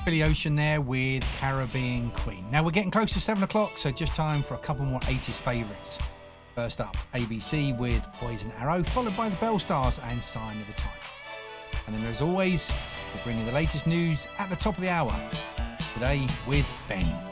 Billy Ocean there with Caribbean Queen. Now we're getting close to 7 o'clock, so just time for a couple more 80s favourites. First up, ABC with Poison Arrow, followed by the Bell Stars and Sign of the Times. And then as always, we're bringing the latest news at the top of the hour. Today with Ben.